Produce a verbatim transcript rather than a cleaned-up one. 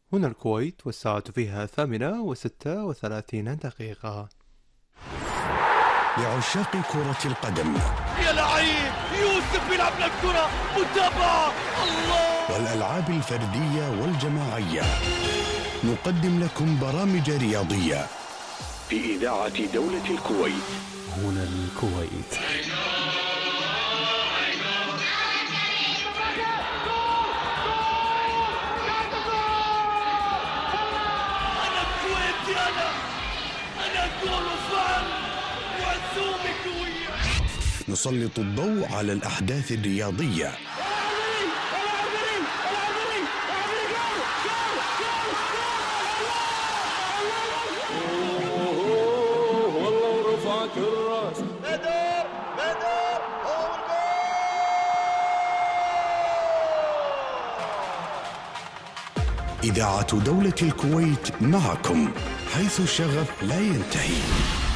هنا الكويت والساعة فيها الثامنة وستة وثلاثين دقيقة. لعشاق كرة القدم يا لعيب يوسف يلعب للكرة متابعة الله، والألعاب الفردية والجماعية، نقدم لكم برامج رياضية في إذاعة دولة الكويت. هنا الكويت. أنا كويتي، أنا أنا أقول فعل وعزومي قوية. نسلط الضوء على الأحداث الرياضية والله رفعت الراس بدر بدر هو إذاعة دولة الكويت معكم حيث الشغف لا ينتهي.